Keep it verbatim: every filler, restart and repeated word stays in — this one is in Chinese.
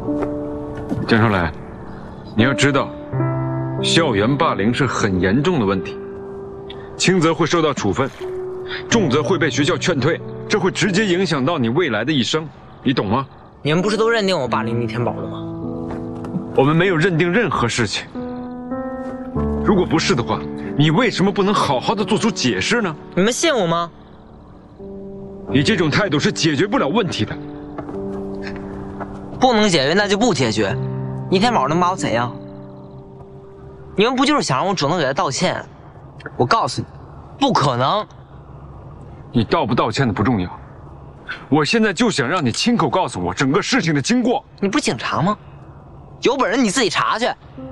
江少来，你要知道，校园霸凌是很严重的问题，轻则会受到处分，重则会被学校劝退，这会直接影响到你未来的一生，你懂吗？ 你们不是都认定我霸凌逆天宝了吗？ 我们没有认定任何事情。如果不是的话，你为什么不能好好的做出解释呢？ 你们信我吗？ 你这种态度是解决不了问题的。 不能解决那就不解决，逆天宝能把我怎样？你们不就是想让我主动给他道歉？我告诉你，不可能。 你道不道歉的不重要，我现在就想让你亲口告诉我整个事情的经过。 你不是警察吗？有本事你自己查去。